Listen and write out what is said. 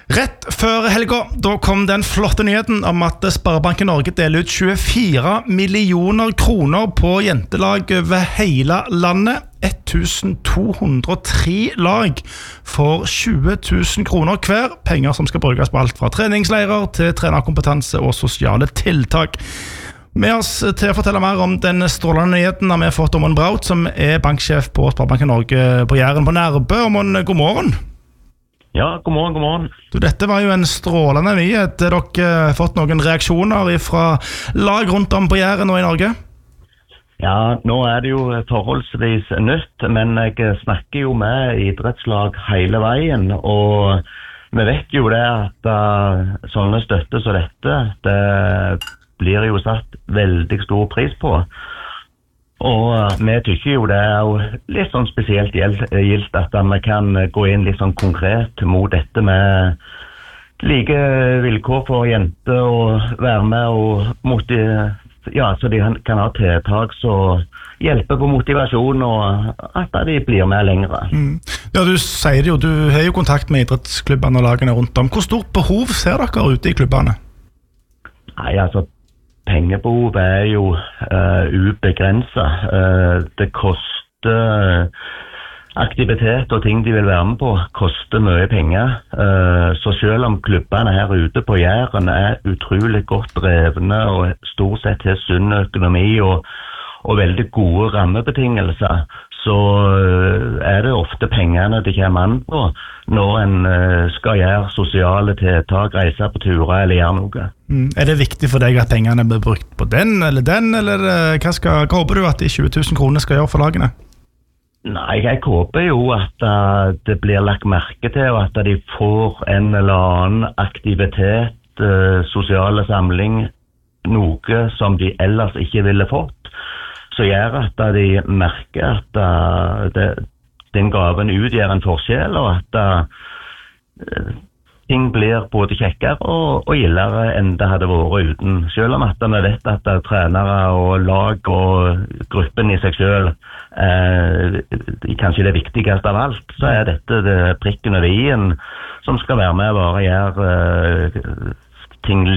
Rett før helga, da kom den flotte nyheten om at Sparebanken Norge deler ut 24 millioner kroner på jentelag over hele landet. 1203 lag for 20 000 kroner hver. Penger som skal brukes på alt fra treningsleirer til trenerkompetanse og sosiale tiltak. Med oss til å fortelle mer om den strålende nyheten har vi fått Åmund Braut, som banksjef på Sparebanken Norge på Jæren på Nærbø. Åmund, god morgen. Ja, god morgen, god morgen. Du, dette var jo en strålende nyhet. Har dere fått noen reaksjoner fra lag rundt om på Jæren og i Norge? Ja, nå det jo forholdsvis nytt, men jeg snakker jo med idrettslag hele veien, og vi vet jo det at sånne støtte som dette, det blir jo satt veldig stor pris på. Og vi tykker jo det jo litt sånn spesielt gildt at vi kan gå inn litt sånn konkret mot dette med like vilkår for jenter og være med og så de kan ha tiltak som hjelper på motivasjon og at de blir med lengre. Ja, du sier det jo, du har jo kontakt med idrettsklubbene og lagene rundt om. Hvor stort behov ser dere ute i klubbene? Nei, altså pengebehov jo ubegrenset. Det koster aktivitet og ting de vil være med på, koster mye penger. Så selv om klubbene her ute på Jæren utrolig godt drevne og stort sett har sunn økonomi og veldig gode rammebetingelser, så det ofte pengene de kommer an på når en skal gjøre sosiale tiltak, reise på turer eller gjøre noe. Det viktig for deg at pengene blir brukt på den, eller hva håper du at de 20 000 kroner skal gjøre for lagene? Nei, jeg håper jo at det blir lagt merke til, og at de får en eller annen aktivitet, sosiale samling, noe som de ellers ikke ville fått. Så gjør at de merker at den gaven utgjør en forskjell, og at ting blir både kjekkere og gildere enn det hadde vært uten. Selv om at vi vet at trenere og lag og gruppen i seg selv kanskje det viktigste av alt, så dette det prikken over i-en som skal være med og bare gjøre ting